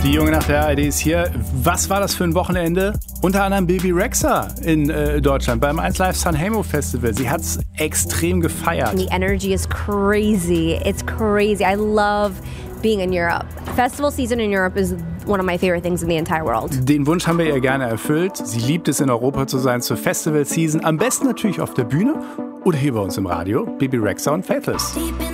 Die Junge nach der ARD ist hier. Was war das für ein Wochenende? Unter anderem Bebe Rexha in Deutschland beim 1Live Sanremo Festival. Sie hat es extrem gefeiert. The energy is crazy. It's crazy. I love being in Europe. Festival season in Europe is one of my favorite things in the entire world. Den Wunsch haben wir ihr gerne erfüllt. Sie liebt es, in Europa zu sein zur Festival Season. Am besten natürlich auf der Bühne oder hier bei uns im Radio. Bebe Rexha und Faithless.